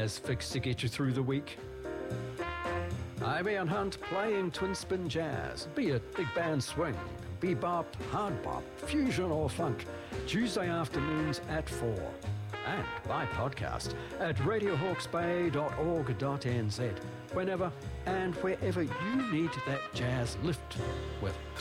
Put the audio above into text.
jazz fix to get you through the week. I'm Ian Hunt, playing twin spin jazz, be it big band swing, bebop, hard bop, fusion or funk, Tuesday afternoons at 4. And by podcast at radiohawksbay.org.nz, whenever and wherever you need that jazz lift with